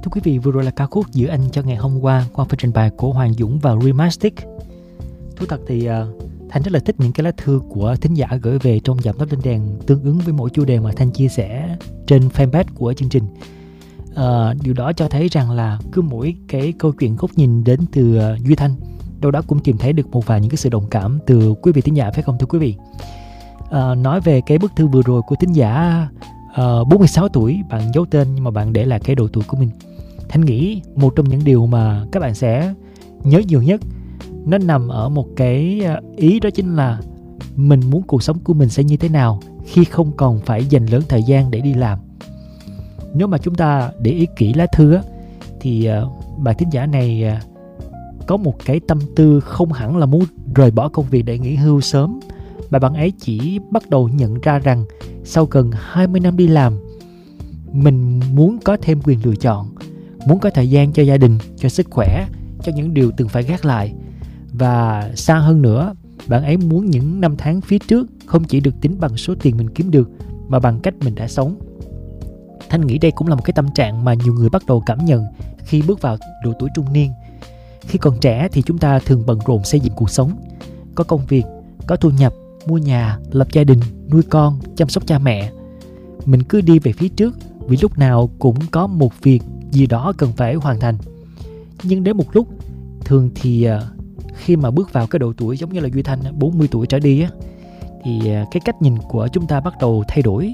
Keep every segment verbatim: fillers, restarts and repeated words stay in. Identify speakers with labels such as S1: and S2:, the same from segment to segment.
S1: Thưa quý vị, vừa rồi là ca khúc Giữa Anh Cho Ngày Hôm Qua qua phần trình bày của Hoàng Dũng và Remastered. Thú thật thì uh, Thanh rất là thích những cái lá thư của thính giả gửi về trong Giảm Tốc Lên Đèn tương ứng với mỗi chủ đề mà Thanh chia sẻ trên fanpage của chương trình. Uh, điều đó cho thấy rằng là cứ mỗi cái câu chuyện góc nhìn đến từ uh, Duy Thanh, đâu đó cũng tìm thấy được một vài những cái sự đồng cảm từ quý vị thính giả, phải không thưa quý vị? Uh, nói về cái bức thư vừa rồi của thính giả uh, bốn mươi sáu tuổi, bạn giấu tên nhưng mà bạn để lại cái độ tuổi của mình. Thanh nghĩ một trong những điều mà các bạn sẽ nhớ nhiều nhất nó nằm ở một cái ý, đó chính là mình muốn cuộc sống của mình sẽ như thế nào khi không còn phải dành lớn thời gian để đi làm. Nếu mà chúng ta để ý kỹ lá thư á, thì bạn thính giả này có một cái tâm tư không hẳn là muốn rời bỏ công việc để nghỉ hưu sớm, mà bạn ấy chỉ bắt đầu nhận ra rằng sau gần hai mươi năm đi làm, mình muốn có thêm quyền lựa chọn, muốn có thời gian cho gia đình, cho sức khỏe, cho những điều từng phải gác lại. Và xa hơn nữa, bạn ấy muốn những năm tháng phía trước không chỉ được tính bằng số tiền mình kiếm được, mà bằng cách mình đã sống. Thanh nghĩ đây cũng là một cái tâm trạng mà nhiều người bắt đầu cảm nhận khi bước vào độ tuổi trung niên. Khi còn trẻ thì chúng ta thường bận rộn xây dựng cuộc sống, có công việc, có thu nhập, mua nhà, lập gia đình, nuôi con, chăm sóc cha mẹ. Mình cứ đi về phía trước vì lúc nào cũng có một việc gì đó cần phải hoàn thành. Nhưng đến một lúc, thường thì khi mà bước vào cái độ tuổi giống như là Duy Thanh bốn mươi tuổi trở đi á, thì cái cách nhìn của chúng ta bắt đầu thay đổi.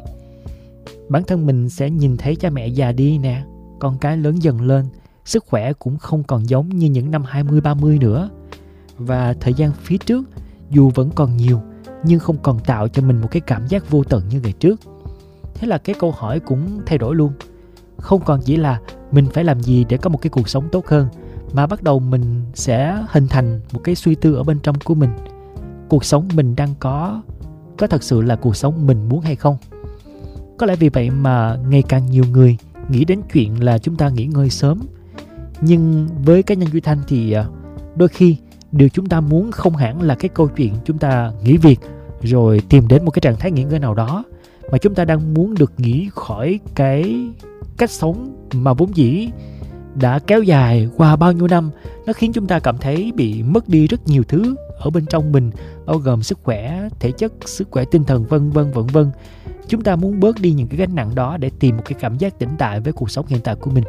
S1: Bản thân mình sẽ nhìn thấy cha mẹ già đi nè, con cái lớn dần lên, sức khỏe cũng không còn giống như những năm hai mươi ba mươi nữa. Và thời gian phía trước dù vẫn còn nhiều, nhưng không còn tạo cho mình một cái cảm giác vô tận như ngày trước. Thế là cái câu hỏi cũng thay đổi luôn. Không còn chỉ là mình phải làm gì để có một cái cuộc sống tốt hơn, mà bắt đầu mình sẽ hình thành một cái suy tư ở bên trong của mình. Cuộc sống mình đang có có thật sự là cuộc sống mình muốn hay không? Có lẽ vì vậy mà ngày càng nhiều người nghĩ đến chuyện là chúng ta nghỉ ngơi sớm. Nhưng với cá nhân Duy Thanh thì đôi khi điều chúng ta muốn không hẳn là cái câu chuyện chúng ta nghỉ việc rồi tìm đến một cái trạng thái nghỉ ngơi nào đó, mà chúng ta đang muốn được nghỉ khỏi cái cách sống mà vốn dĩ đã kéo dài qua bao nhiêu năm. Nó khiến chúng ta cảm thấy bị mất đi rất nhiều thứ ở bên trong mình, bao gồm sức khỏe, thể chất, sức khỏe tinh thần, vân vân vân vân. Chúng ta muốn bớt đi những cái gánh nặng đó để tìm một cái cảm giác tĩnh tại với cuộc sống hiện tại của mình.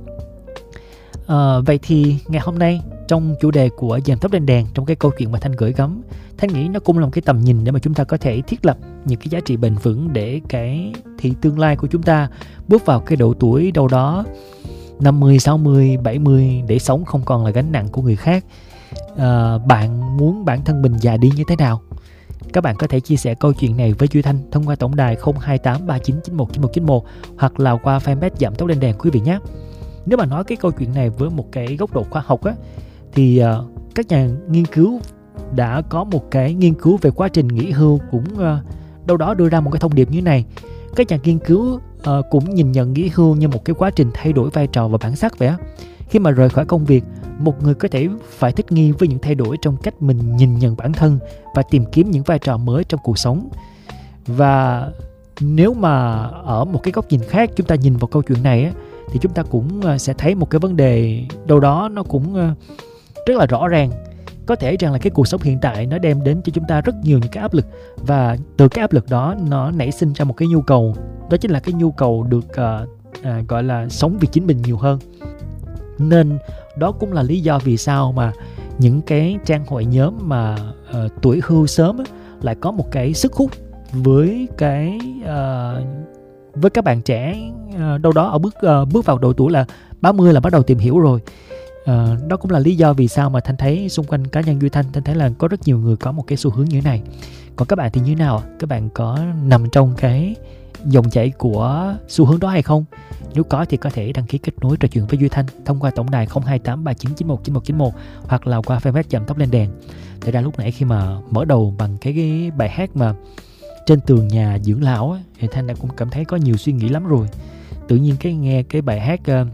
S1: À, vậy thì ngày hôm nay trong chủ đề của Giảm Tốc Lên Đèn, trong cái câu chuyện mà Thanh gửi gắm, Thanh nghĩ nó cũng là một cái tầm nhìn để mà chúng ta có thể thiết lập những cái giá trị bền vững để cái thì tương lai của chúng ta bước vào cái độ tuổi đâu đó năm mươi, sáu mươi, bảy mươi để sống không còn là gánh nặng của người khác. À, bạn muốn bản thân mình già đi như thế nào? Các bạn có thể chia sẻ câu chuyện này với Duy Thanh thông qua tổng đài không hai tám ba chín chín một chín một chín một hoặc là qua fanpage Giảm Tốc Lên Đèn quý vị nhé. Nếu mà nói cái câu chuyện này với một cái góc độ khoa học á, thì uh, các nhà nghiên cứu đã có một cái nghiên cứu về quá trình nghỉ hưu cũng uh, đâu đó đưa ra một cái thông điệp như này. Các nhà nghiên cứu uh, cũng nhìn nhận nghỉ hưu như một cái quá trình thay đổi vai trò và bản sắc vậy á. Khi mà rời khỏi công việc, một người có thể phải thích nghi với những thay đổi trong cách mình nhìn nhận bản thân và tìm kiếm những vai trò mới trong cuộc sống. Và nếu mà ở một cái góc nhìn khác chúng ta nhìn vào câu chuyện này á, thì chúng ta cũng sẽ thấy một cái vấn đề đâu đó nó cũng rất là rõ ràng. Có thể rằng là cái cuộc sống hiện tại nó đem đến cho chúng ta rất nhiều những cái áp lực, và từ cái áp lực đó nó nảy sinh ra một cái nhu cầu, đó chính là cái nhu cầu được uh, uh, gọi là sống vì chính mình nhiều hơn. Nên đó cũng là lý do vì sao mà những cái trang hội nhóm mà uh, tuổi hưu sớm á, lại có một cái sức hút với cái uh, với các bạn trẻ uh, đâu đó ở bước uh, bước vào độ tuổi là ba mươi là bắt đầu tìm hiểu rồi. Uh, đó cũng là lý do vì sao mà Thanh thấy xung quanh cá nhân Duy Thanh, Thanh thấy là có rất nhiều người có một cái xu hướng như thế này. Còn các bạn thì như thế nào? Các bạn có nằm trong cái dòng chảy của xu hướng đó hay không? Nếu có thì có thể đăng ký kết nối trò chuyện với Duy Thanh thông qua tổng đài không hai tám ba chín chín một chín một chín một hoặc là qua fanpage Giảm Tốc Lên Đèn. Thật ra lúc nãy khi mà mở đầu bằng cái, cái bài hát mà trên tường nhà dưỡng lão á, thì Thanh đã cũng cảm thấy có nhiều suy nghĩ lắm rồi. Tự nhiên cái nghe cái bài hát uh,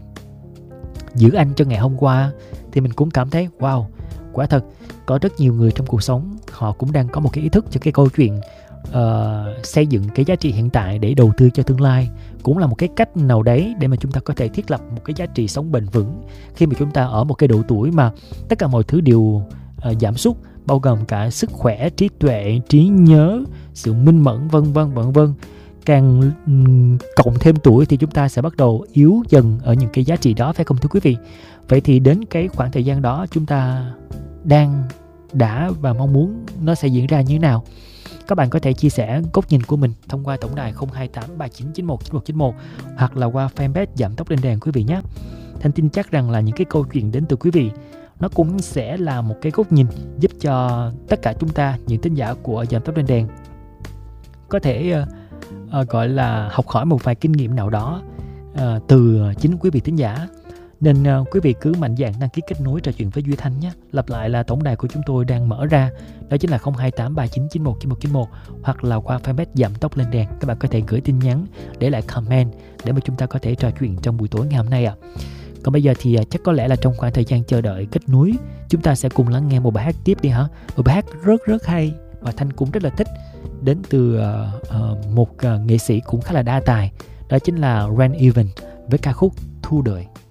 S1: Giữ Anh Cho Ngày Hôm Qua thì mình cũng cảm thấy wow, quả thật có rất nhiều người trong cuộc sống họ cũng đang có một cái ý thức cho cái câu chuyện uh, xây dựng cái giá trị hiện tại để đầu tư cho tương lai, cũng là một cái cách nào đấy để mà chúng ta có thể thiết lập một cái giá trị sống bền vững khi mà chúng ta ở một cái độ tuổi mà tất cả mọi thứ đều uh, giảm sút, bao gồm cả sức khỏe, trí tuệ, trí nhớ, sự minh mẫn, vân vân vân vân. Càng um, cộng thêm tuổi thì chúng ta sẽ bắt đầu yếu dần ở những cái giá trị đó, phải không thưa quý vị? Vậy thì đến cái khoảng thời gian đó chúng ta đang đã và mong muốn nó sẽ diễn ra như thế nào? Các bạn có thể chia sẻ góc nhìn của mình thông qua tổng đài không hai tám ba chín chín một chín một chín một hoặc là qua fanpage Giảm Tốc Lên Đèn quý vị nhé. Thanh tin chắc rằng là những cái câu chuyện đến từ quý vị nó cũng sẽ là một cái góc nhìn giúp cho tất cả chúng ta, những thính giả của Giảm Tốc Lên Đèn, có thể uh, uh, gọi là học hỏi một vài kinh nghiệm nào đó uh, từ chính quý vị thính giả. Nên uh, quý vị cứ mạnh dạn đăng ký kết nối trò chuyện với Duy Thanh nhé. Lặp lại là tổng đài của chúng tôi đang mở ra, đó chính là không hai tám ba chín chín một chín một chín một hoặc là qua fanpage Giảm Tốc Lên Đèn. Các bạn có thể gửi tin nhắn, để lại comment để mà chúng ta có thể trò chuyện trong buổi tối ngày hôm nay ạ. À. Còn bây giờ thì uh, chắc có lẽ là trong khoảng thời gian chờ đợi kết nối, chúng ta sẽ cùng lắng nghe một bài hát tiếp đi hả? Một bài hát rất rất hay và Thanh cũng rất là thích, đến từ uh, uh, một uh, nghệ sĩ cũng khá là đa tài, đó chính là Ren Evan với ca khúc Thu Đời.